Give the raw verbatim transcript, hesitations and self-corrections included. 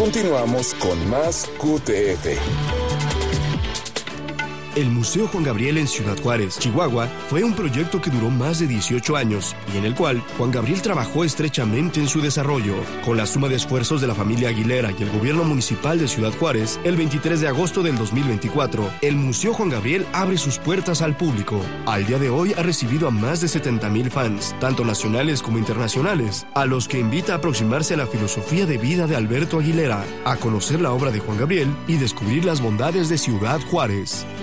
Continuamos con más Q T F. El Museo Juan Gabriel en Ciudad Juárez, Chihuahua, fue un proyecto que duró más de dieciocho años y en el cual Juan Gabriel trabajó estrechamente en su desarrollo. Con la suma de esfuerzos de la familia Aguilera y el gobierno municipal de Ciudad Juárez, el veintitrés de agosto del dos mil veinticuatro, el Museo Juan Gabriel abre sus puertas al público. Al día de hoy ha recibido a más de setenta mil fans, tanto nacionales como internacionales, a los que invita a aproximarse a la filosofía de vida de Alberto Aguilera, a conocer la obra de Juan Gabriel y descubrir las bondades de Ciudad Juárez.